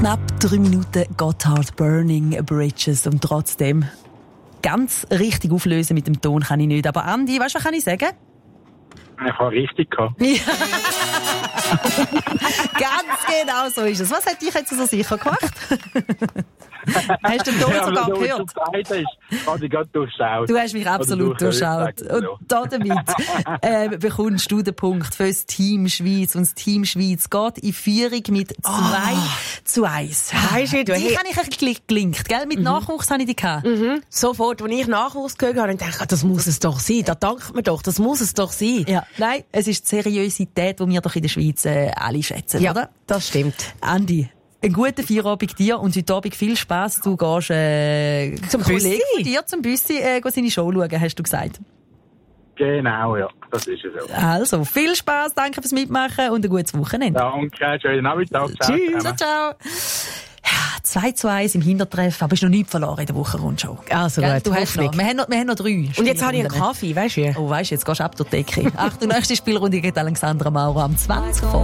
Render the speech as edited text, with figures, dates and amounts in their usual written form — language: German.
Knapp 3 Minuten Gotthard Burning Bridges und trotzdem ganz richtig auflösen mit dem Ton kann ich nicht. Aber Andi, weißt du, was kann ich sagen? Ich habe richtig gehabt. Ja. Ganz genau so ist es. Was hat dich jetzt so sicher gemacht? Hast du den Ton sogar gehört? Habe ich gerade durchschaut. Du hast mich absolut durchschaut. Und damit bekommst du den Punkt für das Team Schweiz. Und das Team Schweiz geht in Führung mit 2:1. Weißt du, die habe ich ein bisschen gelinkt, gell? Mit Nachwuchs habe ich die gehabt. Sofort, als ich Nachwuchs gehört habe, dachte ich, das muss es doch sein. Da dankt man doch, das muss es doch sein. Ja. Nein, es ist die Seriosität, die wir doch in der Schweiz alle schätzen, Ja, oder? das stimmt. Andi, einen guten Feierabend dir und heute Abend viel Spass. Du gehst Zum Kollegen von dir, zum Büssi, seine Show schauen, hast du gesagt. Genau, ja. Das ist es auch. Also, viel Spass, danke fürs Mitmachen und ein gutes Wochenende. Danke, schönen Nachmittag. Tschüss. Ciao, ciao. Ja, 2:1 im Hintertreffen, aber ist noch nichts verloren in der Wochenrundschau. Also Gell, gut, du hast noch. Wir haben noch 3. Und jetzt habe ich einen Kaffee, weißt du? Oh, weißt du, jetzt gehst du ab durch die Decke. Achtung, nächste Spielrunde gegen Alexandra Maurer am 20.